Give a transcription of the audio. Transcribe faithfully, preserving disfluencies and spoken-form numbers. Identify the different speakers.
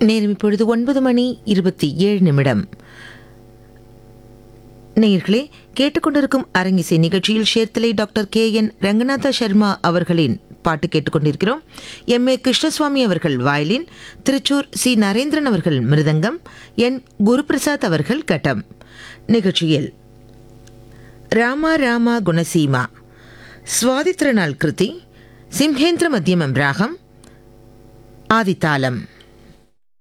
Speaker 1: நேரம் இப்பொழுது ஒன்பது மணி இருபத்தி ஏழு நிமிடம். நேயர்களே, கேட்டுக்கொண்டிருக்கும் அரங்கிசை நிகழ்ச்சியில் சேர்த்தலை doctor K N Ranganatha Sharma அவர்களின் பாட்டு கேட்டுக்கொண்டிருக்கிறோம். எம் ஏ கிருஷ்ணசுவாமி அவர்கள் வயலின், திருச்சூர் சி நரேந்திரன் அவர்கள் மிருதங்கம், என் குருபிரசாத் அவர்கள் கட்டம். நிகழ்ச்சியில் ராமா ராமா குணசீமா, ஸ்வாதித்ரநாள் கிருதி, சிம்ஹேந்திர மத்தியமம் ராகம், ஆதித்தாளம்.